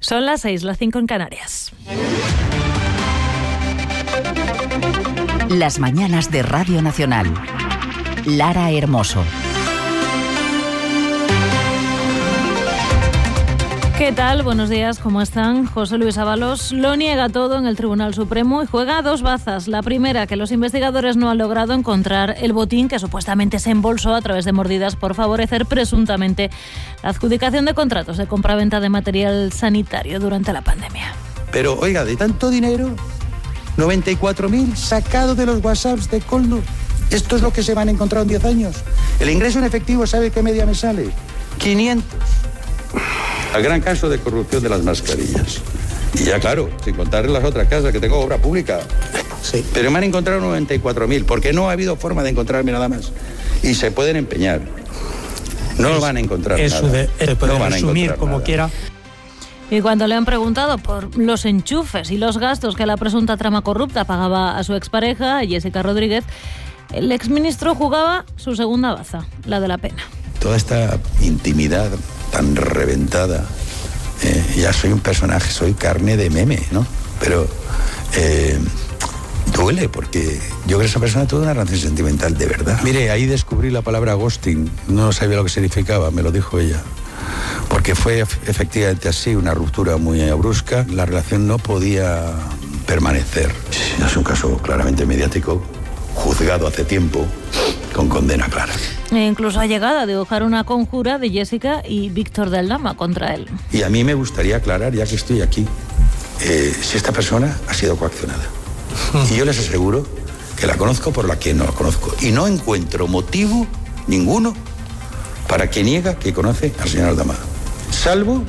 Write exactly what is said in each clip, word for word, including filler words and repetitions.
Son las seis, las cinco en Canarias. Las mañanas de Radio Nacional. Lara Hermoso. ¿Qué tal? Buenos días, ¿cómo están? José Luis Ábalos lo niega todo en el Tribunal Supremo y juega a dos bazas. La primera, que los investigadores no han logrado encontrar el botín que supuestamente se embolsó a través de mordidas por favorecer presuntamente la adjudicación de contratos de compraventa de material sanitario durante la pandemia. Pero, oiga, de tanto dinero, noventa y cuatro mil sacados de los WhatsApps de Coldo. ¿Esto es lo que se van a encontrar en diez años? El ingreso en efectivo, ¿sabe qué media me sale? quinientos. El gran caso de corrupción de las mascarillas. Y ya claro, sin contar las otras casas que tengo obra pública. Sí. Pero me han encontrado noventa y cuatro mil, porque no ha habido forma de encontrarme nada más. Y se pueden empeñar. No es, van a encontrar eso nada. De, eso puede no resumir como nada. quiera. Y cuando le han preguntado por los enchufes y los gastos que la presunta trama corrupta pagaba a su expareja, Jessica Rodríguez, el exministro jugaba su segunda baza, la de la pena. Toda esta intimidad tan reventada, eh, ya soy un personaje, soy carne de meme, ¿no? Pero eh, duele, porque yo creo que esa persona tuvo una relación sentimental de verdad. Mire, ahí descubrí la palabra ghosting, no sabía lo que significaba, me lo dijo ella. Porque fue efectivamente así, una ruptura muy brusca, la relación no podía permanecer. Es un caso claramente mediático, juzgado hace tiempo, con condena clara. E incluso ha llegado a dibujar una conjura de Jessica y Víctor de Aldama contra él. Y a mí me gustaría aclarar, ya que estoy aquí, eh, si esta persona ha sido coaccionada. Y yo les aseguro que la conozco por la que no la conozco. Y no encuentro motivo ninguno para que niega que conoce al señor Aldama. Salvo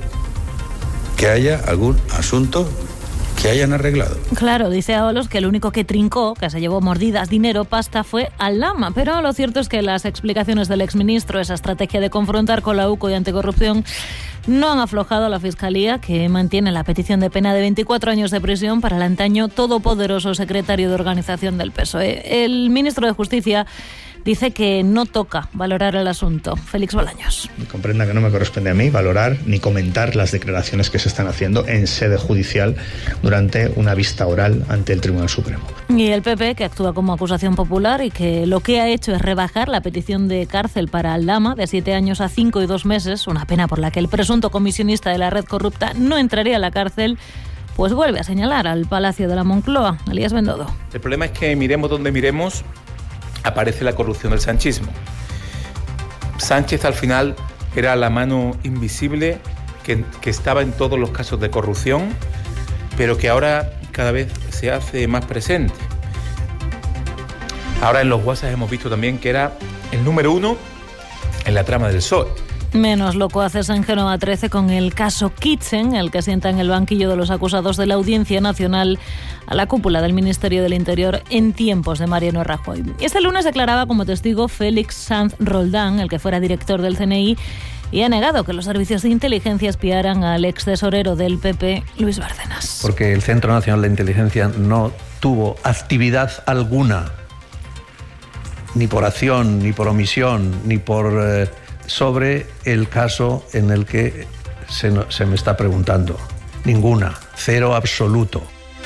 que haya algún asunto que hayan arreglado. Claro, dice Ábalos que el único que trincó, que se llevó mordidas, dinero, pasta, fue Aldama. Pero lo cierto es que las explicaciones del exministro, esa estrategia de confrontar con la U C O y anticorrupción, no han aflojado a la Fiscalía, que mantiene la petición de pena de veinticuatro años de prisión para el antaño todopoderoso secretario de Organización del P S O E. El ministro de Justicia dice que no toca valorar el asunto. Félix Bolaños. Comprenda que no me corresponde a mí valorar ni comentar las declaraciones que se están haciendo en sede judicial durante una vista oral ante el Tribunal Supremo. Y el P P, que actúa como acusación popular y que lo que ha hecho es rebajar la petición de cárcel para Aldama de siete años a cinco y dos meses, una pena por la que el presunto comisionista de la red corrupta no entraría a la cárcel, pues vuelve a señalar al Palacio de la Moncloa. Elías Bendodo. El problema es que miremos donde miremos, aparece la corrupción del sanchismo. Sánchez al final era la mano invisible que, que estaba en todos los casos de corrupción, pero que ahora cada vez se hace más presente. Ahora en los WhatsApp hemos visto también que era el número uno en la trama del P S O E. Menos locuaces en Génova trece con el caso Kitchen, el que sienta en el banquillo de los acusados de la Audiencia Nacional a la cúpula del Ministerio del Interior en tiempos de Mariano Rajoy. Este lunes declaraba como testigo Félix Sanz Roldán, el que fuera director del C N I, y ha negado que los servicios de inteligencia espiaran al ex tesorero del P P, Luis Bárcenas. Porque el Centro Nacional de Inteligencia no tuvo actividad alguna, ni por acción, ni por omisión, ni por... Eh, sobre el caso en el que se, no, se me está preguntando. Ninguna, cero absoluto.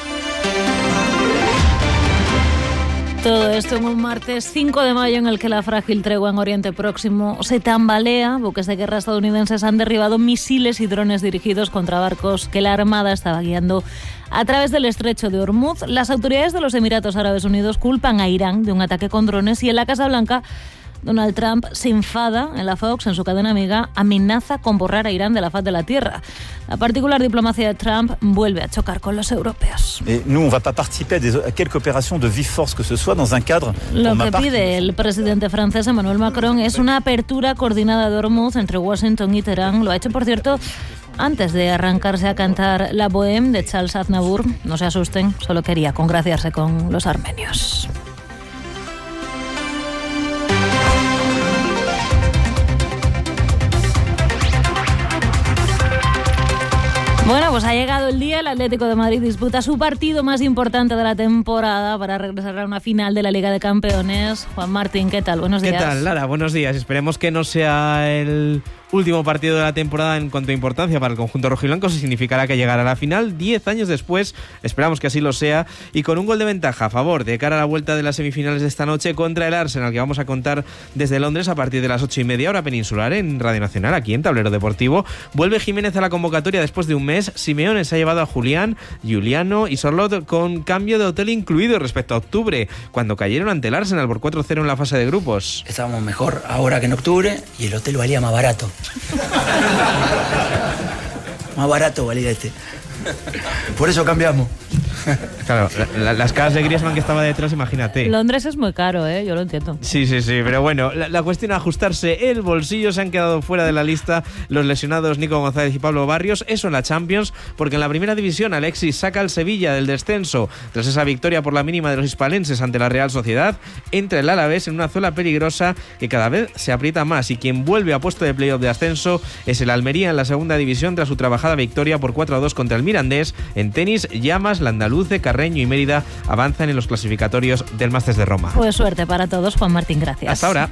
Todo esto en un martes cinco de mayo en el que la frágil tregua en Oriente Próximo se tambalea. Buques de guerra estadounidenses han derribado misiles y drones dirigidos contra barcos que la Armada estaba guiando a través del estrecho de Hormuz. Las autoridades de los Emiratos Árabes Unidos culpan a Irán de un ataque con drones y en la Casa Blanca Donald Trump se enfada en la Fox, en su cadena amiga, amenaza con borrar a Irán de la faz de la tierra. La particular diplomacia de Trump vuelve a chocar con los europeos. Nous, on va pas participer a quelque opération de vive force que ce soit dans un cadre. Lo que pide el presidente francés Emmanuel Macron es una apertura coordinada de Hormuz entre Washington y Teherán. Lo ha hecho, por cierto, antes de arrancarse a cantar La Bohème de Charles Aznavour. No se asusten, solo quería congraciarse con los armenios. Bueno, pues ha llegado el día. El Atlético de Madrid disputa su partido más importante de la temporada para regresar a una final de la Liga de Campeones. Juan Martín, ¿qué tal? Buenos días. ¿Qué tal, Lara? Buenos días. Esperemos que no sea el último partido de la temporada en cuanto a importancia para el conjunto rojiblanco, se significará que llegará a la final diez años después, esperamos que así lo sea, y con un gol de ventaja a favor de cara a la vuelta de las semifinales de esta noche contra el Arsenal, que vamos a contar desde Londres a partir de las ocho y media hora peninsular en Radio Nacional, aquí en Tablero Deportivo. Vuelve Jiménez a la convocatoria después de un mes. Simeone se ha llevado a Julián, Giuliano y Sorloth con cambio de hotel incluido respecto a octubre, cuando cayeron ante el Arsenal por cuatro cero en la fase de grupos. Estábamos mejor ahora que en octubre y el hotel valía más barato. Más barato valía este. Por eso cambiamos. Claro, la, la, las caras de Griezmann que estaba detrás, imagínate. Londres es muy caro, ¿eh? Yo lo entiendo. Sí, sí, sí, pero bueno, la, la cuestión es ajustarse el bolsillo. Se han quedado fuera de la lista los lesionados Nico González y Pablo Barrios. Eso en la Champions, porque en la primera división Alexis saca al Sevilla del descenso tras esa victoria por la mínima de los hispalenses ante la Real Sociedad. Entra el Alavés en una zona peligrosa que cada vez se aprieta más, y quien vuelve a puesto de playoff de ascenso es el Almería en la segunda división tras su trabajada victoria por cuatro a dos contra el Mirandés. En tenis, Llamas, Landaluce, Carreño y Mérida avanzan en los clasificatorios del Masters de Roma. Pues suerte para todos, Juan Martín, gracias. Hasta ahora.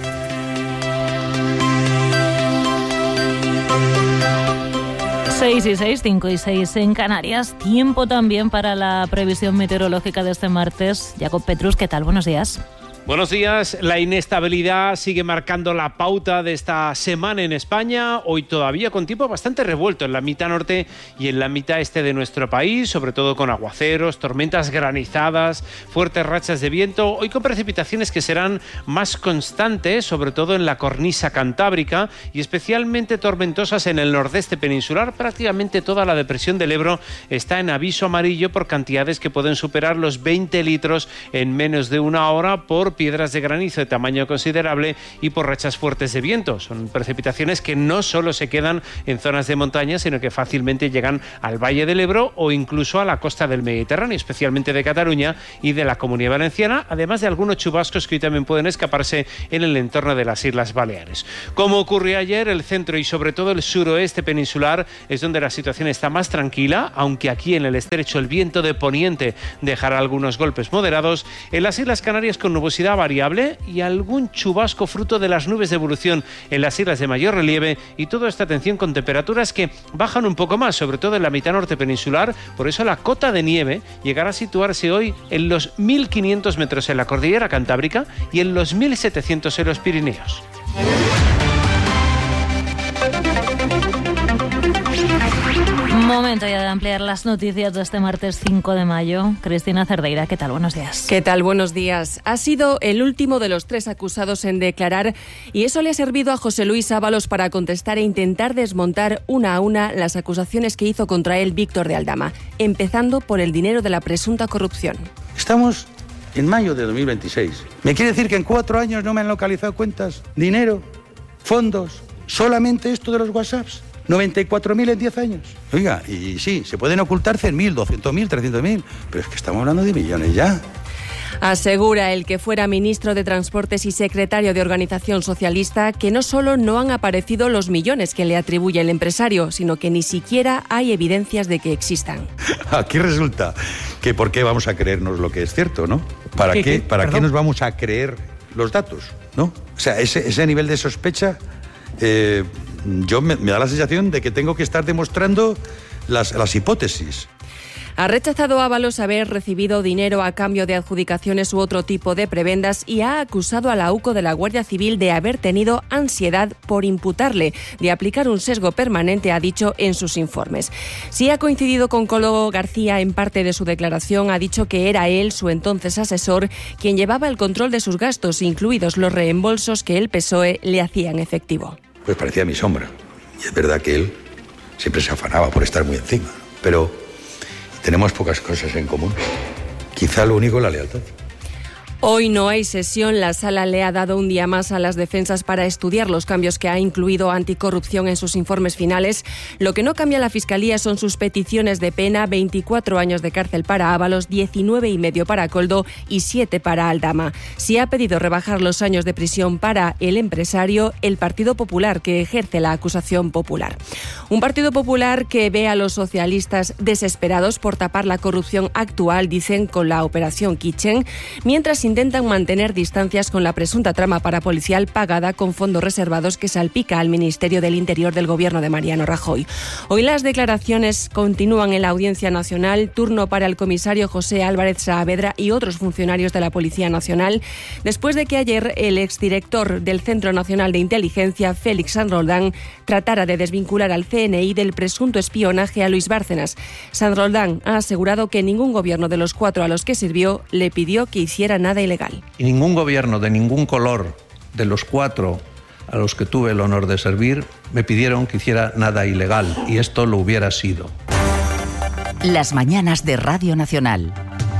seis y seis, cinco y seis en Canarias. Tiempo también para la previsión meteorológica de este martes. Jacob Petrus, ¿qué tal? Buenos días. Buenos días. La inestabilidad sigue marcando la pauta de esta semana en España. Hoy todavía con tiempo bastante revuelto en la mitad norte y en la mitad este de nuestro país, sobre todo con aguaceros, tormentas granizadas, fuertes rachas de viento. Hoy con precipitaciones que serán más constantes, sobre todo en la cornisa cantábrica, y especialmente tormentosas en el nordeste peninsular. Prácticamente toda la depresión del Ebro está en aviso amarillo por cantidades que pueden superar los veinte litros en menos de una hora por piedras de granizo de tamaño considerable y por rachas fuertes de viento. Son precipitaciones que no solo se quedan en zonas de montaña, sino que fácilmente llegan al Valle del Ebro o incluso a la costa del Mediterráneo, especialmente de Cataluña y de la Comunidad Valenciana, además de algunos chubascos que hoy también pueden escaparse en el entorno de las Islas Baleares. Como ocurrió ayer, el centro y sobre todo el suroeste peninsular es donde la situación está más tranquila, aunque aquí en el estrecho el viento de poniente dejará algunos golpes moderados. En las Islas Canarias con nubosidad variable y algún chubasco fruto de las nubes de evolución en las islas de mayor relieve, y toda esta atención con temperaturas que bajan un poco más, sobre todo en la mitad norte peninsular. Por eso la cota de nieve llegará a situarse hoy en los mil quinientos metros en la cordillera cantábrica y en los mil setecientos en los Pirineos. Momento ya de ampliar las noticias de este martes cinco de mayo. Cristina Cerdeira, ¿qué tal? Buenos días. ¿Qué tal? Buenos días. Ha sido el último de los tres acusados en declarar, y eso le ha servido a José Luis Ábalos para contestar e intentar desmontar una a una las acusaciones que hizo contra él Víctor de Aldama, empezando por el dinero de la presunta corrupción. Estamos en mayo de dos mil veintiséis. ¿Me quiere decir que en cuatro años no me han localizado cuentas, dinero, fondos, solamente esto de los WhatsApps? noventa y cuatro mil en diez años. Oiga, y sí, se pueden ocultar cien mil, doscientos mil, trescientos mil, pero es que estamos hablando de millones ya. Asegura el que fuera ministro de Transportes y secretario de Organización Socialista que no solo no han aparecido los millones que le atribuye el empresario, sino que ni siquiera hay evidencias de que existan. Aquí resulta que ¿por qué vamos a creernos lo que es cierto, no? ¿Para qué, qué, ¿para qué nos vamos a creer los datos, no? O sea, ese, ese nivel de sospecha... Eh, yo me, me da la sensación de que tengo que estar demostrando las, las hipótesis. Ha rechazado Ábalos haber recibido dinero a cambio de adjudicaciones u otro tipo de prebendas y ha acusado a la UCO de la Guardia Civil de haber tenido ansiedad por imputarle, de aplicar un sesgo permanente, ha dicho en sus informes. Sí ha coincidido con Colo García en parte de su declaración, ha dicho que era él, su entonces asesor, quien llevaba el control de sus gastos, incluidos los reembolsos que el P S O E le hacía en efectivo. Pues parecía mi sombra. Y es verdad que él siempre se afanaba por estar muy encima. Pero tenemos pocas cosas en común. Quizá lo único, la lealtad. Hoy no hay sesión. La Sala le ha dado un día más a las defensas para estudiar los cambios que ha incluido Anticorrupción en sus informes finales. Lo que no cambia la Fiscalía son sus peticiones de pena: veinticuatro años de cárcel para Ábalos, diecinueve y medio para Koldo y siete para Aldama. Si ha pedido rebajar los años de prisión para el empresario, el Partido Popular, que ejerce la acusación popular. Un Partido Popular que ve a los socialistas desesperados por tapar la corrupción actual, dicen, con la Operación Kitchen, mientras intentan mantener distancias con la presunta trama parapolicial pagada con fondos reservados que salpica al Ministerio del Interior del gobierno de Mariano Rajoy. Hoy las declaraciones continúan en la Audiencia Nacional, turno para el comisario José Álvarez Saavedra y otros funcionarios de la Policía Nacional, después de que ayer el exdirector del Centro Nacional de Inteligencia, Félix San Roldán, tratara de desvincular al C N I del presunto espionaje a Luis Bárcenas. San Roldán ha asegurado que ningún gobierno de los cuatro a los que sirvió le pidió que hiciera nada ilegal. Y ningún gobierno de ningún color de los cuatro a los que tuve el honor de servir me pidieron que hiciera nada ilegal, y esto lo hubiera sido. Las mañanas de Radio Nacional.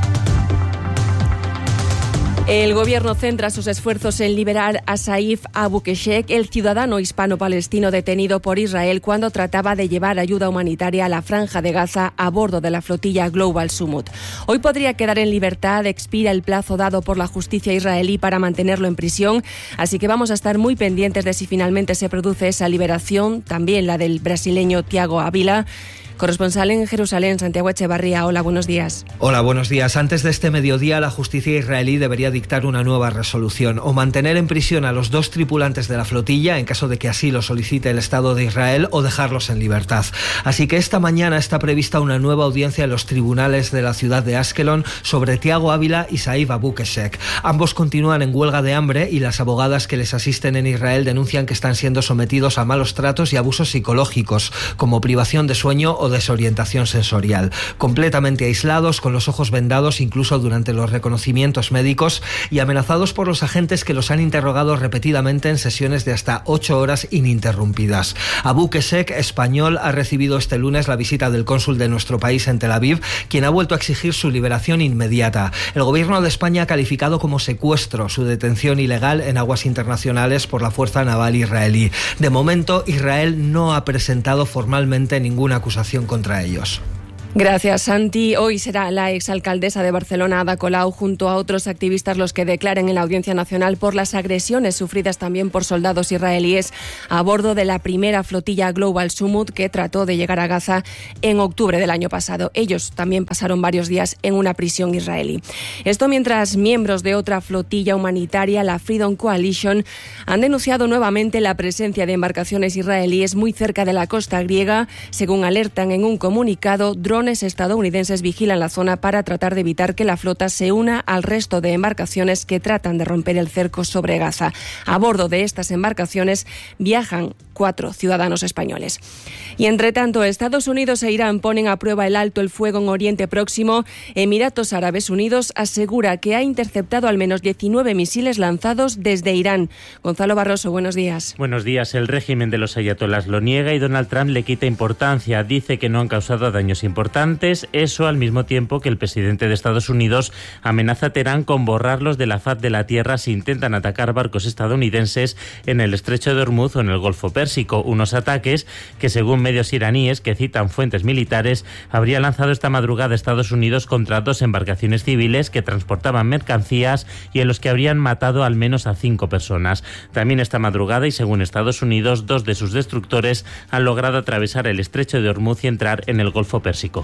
El gobierno centra sus esfuerzos en liberar a Saif Abu Keshek, el ciudadano hispano-palestino detenido por Israel cuando trataba de llevar ayuda humanitaria a la Franja de Gaza a bordo de la flotilla Global Summit. Hoy podría quedar en libertad, expira el plazo dado por la justicia israelí para mantenerlo en prisión, así que vamos a estar muy pendientes de si finalmente se produce esa liberación, también la del brasileño Thiago Ávila. Corresponsal en Jerusalén, Santiago Echevarría. Hola, buenos días. Hola, buenos días. Antes de este mediodía, la justicia israelí debería dictar una nueva resolución: o mantener en prisión a los dos tripulantes de la flotilla, en caso de que así lo solicite el Estado de Israel, o dejarlos en libertad. Así que esta mañana está prevista una nueva audiencia en los tribunales de la ciudad de Askelon sobre Thiago Ávila y Saif Abu Keshek. Ambos continúan en huelga de hambre y las abogadas que les asisten en Israel denuncian que están siendo sometidos a malos tratos y abusos psicológicos, como privación de sueño o desorientación sensorial, completamente aislados, con los ojos vendados incluso durante los reconocimientos médicos y amenazados por los agentes que los han interrogado repetidamente en sesiones de hasta ocho horas ininterrumpidas. Abu Keshek, español, ha recibido este lunes la visita del cónsul de nuestro país en Tel Aviv, quien ha vuelto a exigir su liberación inmediata. El gobierno de España ha calificado como secuestro su detención ilegal en aguas internacionales por la Fuerza Naval israelí. De momento, Israel no ha presentado formalmente ninguna acusación contra ellos. Gracias, Santi. Hoy será la exalcaldesa de Barcelona, Ada Colau, junto a otros activistas los que declaren en la Audiencia Nacional por las agresiones sufridas también por soldados israelíes a bordo de la primera flotilla Global Summit que trató de llegar a Gaza en octubre del año pasado. Ellos también pasaron varios días en una prisión israelí. Esto mientras miembros de otra flotilla humanitaria, la Freedom Coalition, han denunciado nuevamente la presencia de embarcaciones israelíes muy cerca de la costa griega. Según alertan en un comunicado, drones estadounidenses vigilan la zona para tratar de evitar que la flota se una al resto de embarcaciones que tratan de romper el cerco sobre Gaza. A bordo de estas embarcaciones viajan cuatro ciudadanos españoles. Y entre tanto, Estados Unidos e Irán ponen a prueba el alto el fuego en Oriente Próximo. Emiratos Árabes Unidos asegura que ha interceptado al menos diecinueve misiles lanzados desde Irán. Gonzalo Barroso, buenos días. Buenos días. El régimen de los ayatolás lo niega y Donald Trump le quita importancia. Dice que no han causado daños importantes. Eso al mismo tiempo que el presidente de Estados Unidos amenaza a Teherán con borrarlos de la faz de la tierra si intentan atacar barcos estadounidenses en el estrecho de Hormuz o en el Golfo Pérsico. Unos ataques que, según medios iraníes que citan fuentes militares, habría lanzado esta madrugada Estados Unidos contra dos embarcaciones civiles que transportaban mercancías y en los que habrían matado al menos a cinco personas. También esta madrugada, y según Estados Unidos, dos de sus destructores han logrado atravesar el estrecho de Hormuz y entrar en el Golfo Pérsico.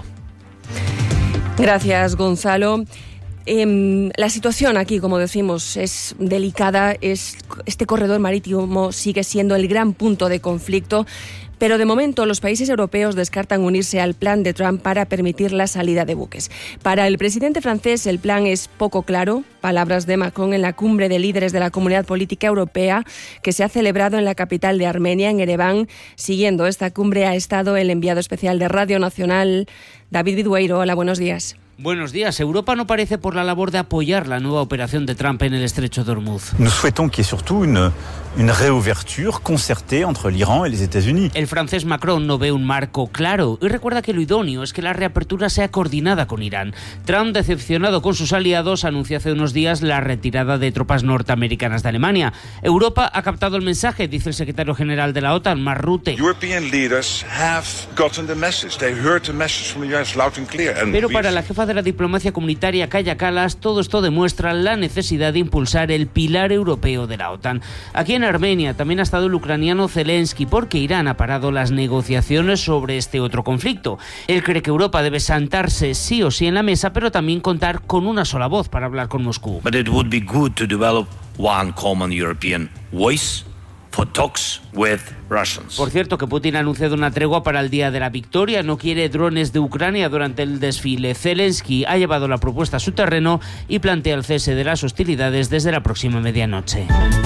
Gracias, Gonzalo. Eh, la situación aquí, como decimos, es delicada. Es, este corredor marítimo sigue siendo el gran punto de conflicto. Pero de momento los países europeos descartan unirse al plan de Trump para permitir la salida de buques. Para el presidente francés el plan es poco claro. Palabras de Macron en la cumbre de líderes de la Comunidad Política Europea que se ha celebrado en la capital de Armenia, en Ereván. Siguiendo esta cumbre ha estado el enviado especial de Radio Nacional, David Vidueiro. Hola, buenos días. Buenos días. Europa no parece por la labor de apoyar la nueva operación de Trump en el estrecho de Hormuz. Nous souhaitons qu'il y ait surtout une, une réouverture concertée entre l'Iran et les États-Unis. El francés Macron no ve un marco claro y recuerda que lo idóneo es que la reapertura sea coordinada con Irán. Trump, decepcionado con sus aliados, anunció hace unos días la retirada de tropas norteamericanas de Alemania. Europa ha captado el mensaje, dice el secretario general de la OTAN, Mark Rutte. European leaders have gotten the message. They heard the message from the U S loud and clear. And Pero para la jefa de la diplomacia comunitaria Kaja Kallas, todo esto demuestra la necesidad de impulsar el pilar europeo de la OTAN. Aquí en Armenia también ha estado el ucraniano Zelensky, porque Irán ha parado las negociaciones sobre este otro conflicto. Él cree que Europa debe sentarse sí o sí en la mesa, pero también contar con una sola voz para hablar con Moscú. But it would be good to develop one common European voice for talks with Russians. Por cierto, que Putin ha anunciado una tregua para el Día de la Victoria. No quiere drones de Ucrania durante el desfile. Zelensky ha llevado la propuesta a su terreno y plantea el cese de las hostilidades desde la próxima medianoche.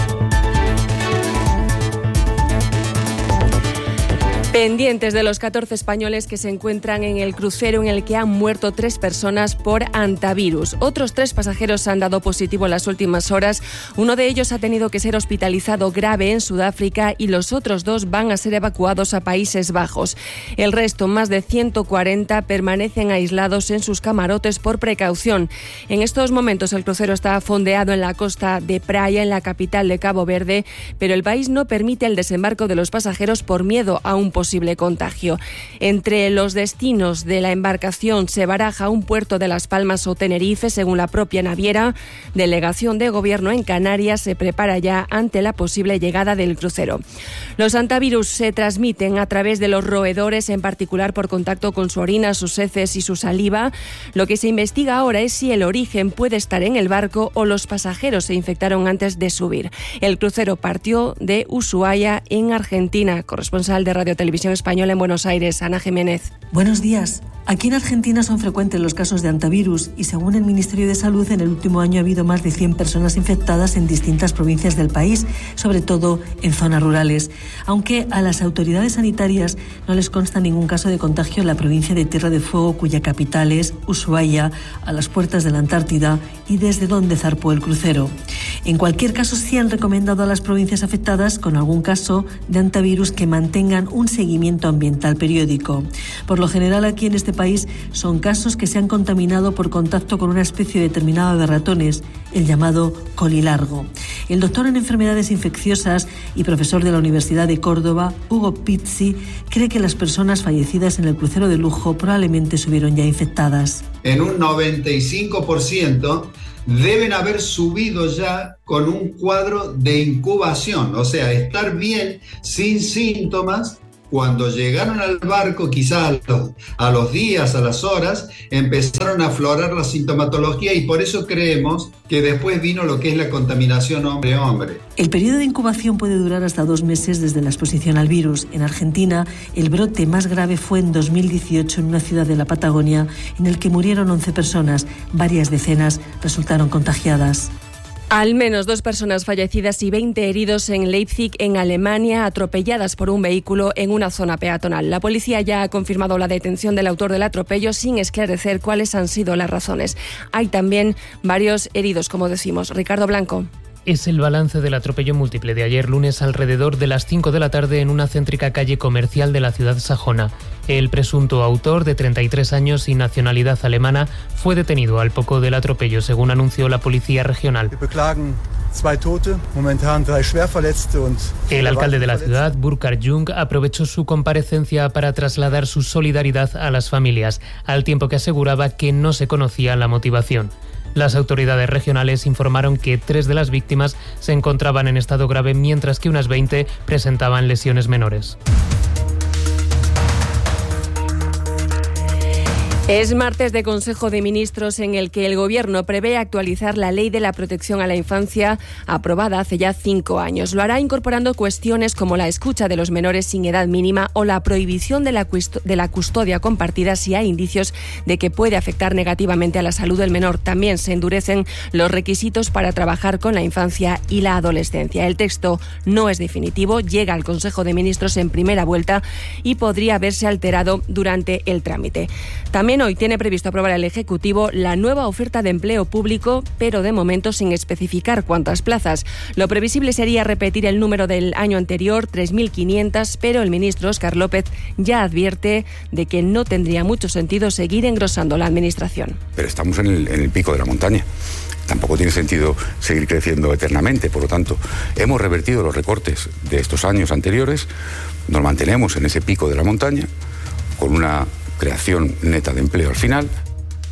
Pendientes de los catorce españoles que se encuentran en el crucero en el que han muerto tres personas por hantavirus. Otros tres pasajeros han dado positivo en las últimas horas. Uno de ellos ha tenido que ser hospitalizado grave en Sudáfrica y los otros dos van a ser evacuados a Países Bajos. El resto, más de ciento cuarenta, permanecen aislados en sus camarotes por precaución. En estos momentos el crucero está fondeado en la costa de Praia, en la capital de Cabo Verde, pero el país no permite el desembarco de los pasajeros por miedo a un posible posible contagio. Entre los destinos de la embarcación se baraja un puerto de Las Palmas o Tenerife, según la propia naviera. Delegación de Gobierno en Canarias se prepara ya ante la posible llegada del crucero. Los hantavirus se transmiten a través de los roedores, en particular por contacto con su orina, sus heces y su saliva. Lo que se investiga ahora es si el origen puede estar en el barco o los pasajeros se infectaron antes de subir. El crucero partió de Ushuaia, en Argentina. Corresponsal de Radio Televisión Española en Buenos Aires, Ana Jiménez. Buenos días. Aquí en Argentina son frecuentes los casos de hantavirus y según el Ministerio de Salud en el último año ha habido más de cien personas infectadas en distintas provincias del país, sobre todo en zonas rurales. Aunque a las autoridades sanitarias no les consta ningún caso de contagio en la provincia de Tierra de Fuego, cuya capital es Ushuaia, a las puertas de la Antártida y desde donde zarpó el crucero. En cualquier caso, sí han recomendado a las provincias afectadas con algún caso de hantavirus que mantengan un seguimiento ambiental periódico. Por lo general, aquí en este país son casos que se han contaminado por contacto con una especie determinada de ratones, el llamado colilargo. El doctor en enfermedades infecciosas y profesor de la Universidad de Córdoba, Hugo Pizzi, cree que las personas fallecidas en el crucero de lujo probablemente subieron ya infectadas. En un noventa y cinco por ciento deben haber subido ya con un cuadro de incubación, o sea, estar bien, sin síntomas. Cuando llegaron al barco, quizá a los, a los días, a las horas, empezaron a aflorar la sintomatología y por eso creemos que después vino lo que es la contaminación hombre-hombre. El periodo de incubación puede durar hasta dos meses desde la exposición al virus. En Argentina, el brote más grave fue en dos mil dieciocho en una ciudad de la Patagonia, en el que murieron once personas, varias decenas resultaron contagiadas. Al menos dos personas fallecidas y veinte heridos en Leipzig, en Alemania, atropelladas por un vehículo en una zona peatonal. La policía ya ha confirmado la detención del autor del atropello sin esclarecer cuáles han sido las razones. Hay también varios heridos, como decimos. Ricardo Blanco. Es el balance del atropello múltiple de ayer lunes alrededor de las cinco de la tarde en una céntrica calle comercial de la ciudad sajona. El presunto autor, de treinta y tres años y nacionalidad alemana, fue detenido al poco del atropello, según anunció la policía regional. El alcalde de la ciudad, Burkhard Jung, aprovechó su comparecencia para trasladar su solidaridad a las familias, al tiempo que aseguraba que no se conocía la motivación. Las autoridades regionales informaron que tres de las víctimas se encontraban en estado grave, mientras que unas veinte presentaban lesiones menores. Es martes de Consejo de Ministros en el que el Gobierno prevé actualizar la Ley de la Protección a la Infancia, aprobada hace ya cinco años. Lo hará incorporando cuestiones como la escucha de los menores sin edad mínima o la prohibición de la, de la custodia compartida si hay indicios de que puede afectar negativamente a la salud del menor. También se endurecen los requisitos para trabajar con la infancia y la adolescencia. El texto no es definitivo, llega al Consejo de Ministros en primera vuelta y podría verse alterado durante el trámite. También hoy tiene previsto aprobar el Ejecutivo la nueva oferta de empleo público, pero de momento sin especificar cuántas plazas. Lo previsible sería repetir el número del año anterior, tres mil quinientas, pero el ministro Óscar López ya advierte de que no tendría mucho sentido seguir engrosando la administración. Pero estamos en el, en el pico de la montaña. Tampoco tiene sentido seguir creciendo eternamente. Por lo tanto, hemos revertido los recortes de estos años anteriores, nos mantenemos en ese pico de la montaña, con una creación neta de empleo al final.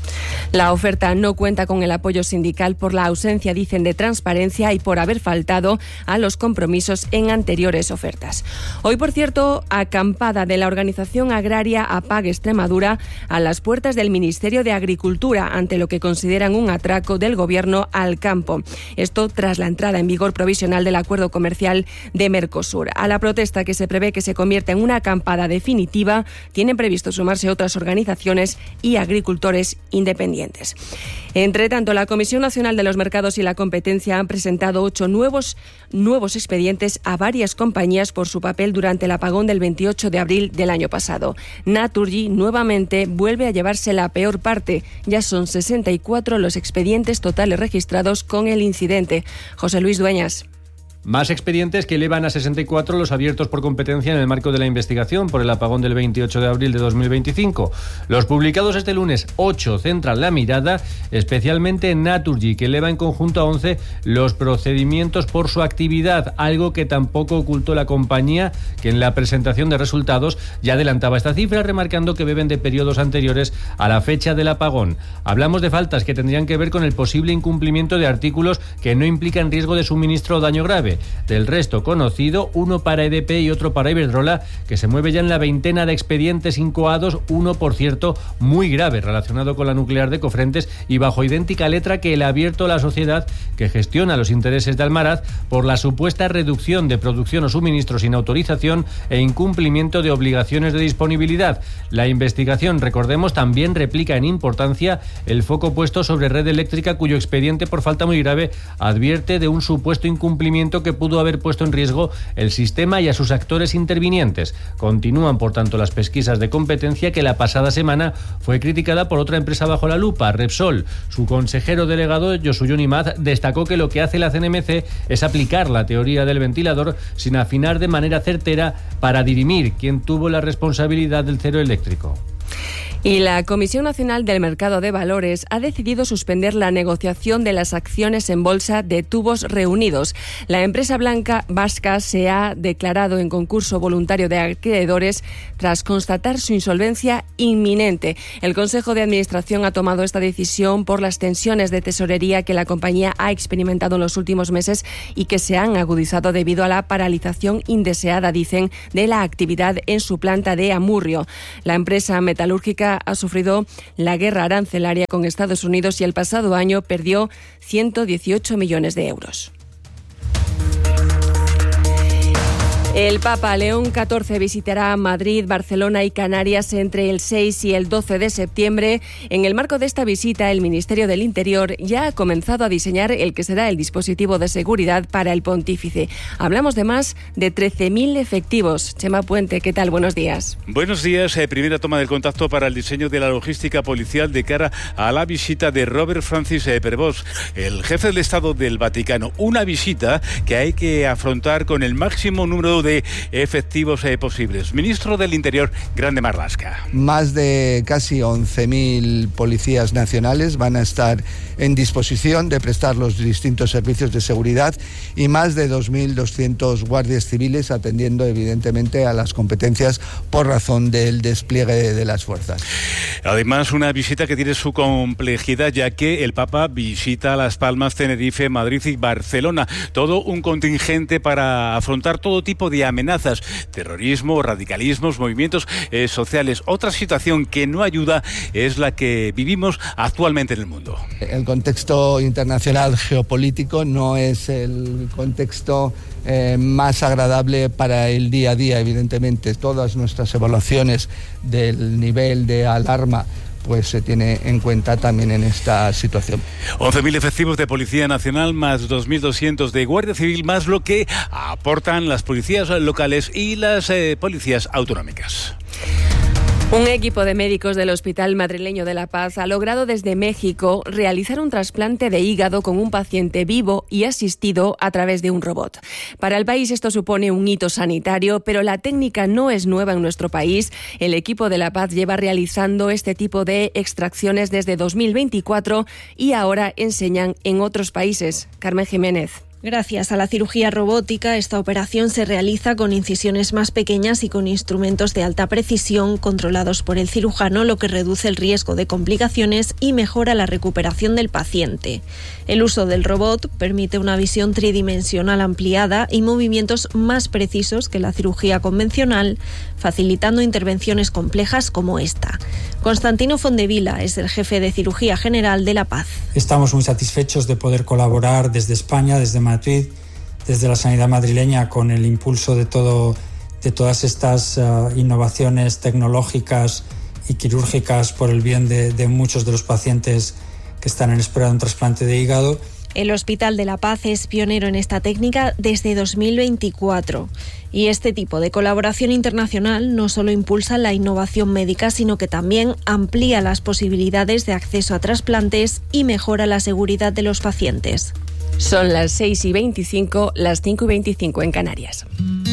La oferta no cuenta con el apoyo sindical por la ausencia, dicen, de transparencia y por haber faltado a los compromisos en anteriores ofertas. Hoy, por cierto, acampada de la organización agraria APAG Extremadura a las puertas del Ministerio de Agricultura ante lo que consideran un atraco del Gobierno al campo. Esto tras la entrada en vigor provisional del acuerdo comercial de Mercosur. A la protesta, que se prevé que se convierta en una acampada definitiva, tienen previsto sumarse otras organizaciones y agricultores independientes. Entre tanto, la Comisión Nacional de los Mercados y la Competencia han presentado ocho nuevos, nuevos expedientes a varias compañías por su papel durante el apagón del veintiocho de abril del año pasado. Naturgy nuevamente vuelve a llevarse la peor parte. Ya son sesenta y cuatro los expedientes totales registrados con el incidente. José Luis Dueñas. Más expedientes que elevan a sesenta y cuatro los abiertos por competencia en el marco de la investigación por el apagón del veintiocho de abril de dos mil veinticinco. Los publicados este lunes, ocho, centran la mirada especialmente en Naturgy, que eleva en conjunto a once los procedimientos por su actividad, algo que tampoco ocultó la compañía, que en la presentación de resultados ya adelantaba esta cifra, remarcando que beben de periodos anteriores a la fecha del apagón. Hablamos de faltas que tendrían que ver con el posible incumplimiento de artículos que no implican riesgo de suministro o daño grave. Del resto conocido, uno para E D P y otro para Iberdrola, que se mueve ya en la veintena de expedientes incoados, uno, por cierto, muy grave, relacionado con la nuclear de Cofrentes y bajo idéntica letra que el abierto a la sociedad que gestiona los intereses de Almaraz por la supuesta reducción de producción o suministro sin autorización e incumplimiento de obligaciones de disponibilidad. La investigación, recordemos, también replica en importancia el foco puesto sobre Red Eléctrica, cuyo expediente por falta muy grave advierte de un supuesto incumplimiento que pudo haber puesto en riesgo el sistema y a sus actores intervinientes. Continúan, por tanto, las pesquisas de competencia, que la pasada semana fue criticada por otra empresa bajo la lupa, Repsol. Su consejero delegado, Yosuyon Imaz, destacó que lo que hace la C N M C es aplicar la teoría del ventilador sin afinar de manera certera para dirimir quién tuvo la responsabilidad del cero eléctrico. Y la Comisión Nacional del Mercado de Valores ha decidido suspender la negociación de las acciones en bolsa de Tubos Reunidos. La empresa blanca vasca se ha declarado en concurso voluntario de acreedores tras constatar su insolvencia inminente. El Consejo de Administración ha tomado esta decisión por las tensiones de tesorería que la compañía ha experimentado en los últimos meses y que se han agudizado debido a la paralización indeseada, dicen, de la actividad en su planta de Amurrio. La empresa metalúrgica ha sufrido la guerra arancelaria con Estados Unidos y el pasado año perdió ciento dieciocho millones de euros. El Papa León catorce visitará Madrid, Barcelona y Canarias entre el seis y el doce de septiembre. En el marco de esta visita, el Ministerio del Interior ya ha comenzado a diseñar el que será el dispositivo de seguridad para el pontífice. Hablamos de más de trece mil efectivos. Chema Puente, ¿qué tal? Buenos días. Buenos días. Eh, primera toma del contacto para el diseño de la logística policial de cara a la visita de Robert Francis eh, Prevost, el jefe del Estado del Vaticano. Una visita que hay que afrontar con el máximo número de efectivos eh, posibles. Ministro del Interior, Grande Marlaska. Más de casi once mil policías nacionales van a estar en disposición de prestar los distintos servicios de seguridad y más de dos mil doscientos guardias civiles atendiendo evidentemente a las competencias por razón del despliegue de las fuerzas. Además, una visita que tiene su complejidad, ya que el Papa visita Las Palmas, Tenerife, Madrid y Barcelona. Todo un contingente para afrontar todo tipo de amenazas, terrorismo, radicalismos, movimientos eh, sociales. Otra situación que no ayuda es la que vivimos actualmente en el mundo. El contexto internacional geopolítico no es el contexto eh, más agradable para el día a día, evidentemente. Todas nuestras evaluaciones del nivel de alarma pues se tiene en cuenta también en esta situación. once mil efectivos de Policía Nacional más dos mil doscientos de Guardia Civil, más lo que aportan las policías locales y las eh, policías autonómicas. Un equipo de médicos del Hospital Madrileño de La Paz ha logrado desde México realizar un trasplante de hígado con un paciente vivo y asistido a través de un robot. Para el país esto supone un hito sanitario, pero la técnica no es nueva en nuestro país. El equipo de La Paz lleva realizando este tipo de extracciones desde dos mil veinticuatro y ahora enseñan en otros países. Carmen Jiménez. Gracias a la cirugía robótica, esta operación se realiza con incisiones más pequeñas y con instrumentos de alta precisión controlados por el cirujano, lo que reduce el riesgo de complicaciones y mejora la recuperación del paciente. El uso del robot permite una visión tridimensional ampliada y movimientos más precisos que la cirugía convencional, facilitando intervenciones complejas como esta. Constantino Fondevila es el jefe de cirugía general de La Paz. Estamos muy satisfechos de poder colaborar desde España, desde Madrid, desde la sanidad madrileña, con el impulso de, todo, de todas estas uh, innovaciones tecnológicas y quirúrgicas por el bien de, de muchos de los pacientes que están en espera de un trasplante de hígado. El Hospital de La Paz es pionero en esta técnica desde dos mil veinticuatro. Y este tipo de colaboración internacional no solo impulsa la innovación médica, sino que también amplía las posibilidades de acceso a trasplantes y mejora la seguridad de los pacientes. Son las seis y veinticinco, las cinco y veinticinco en Canarias.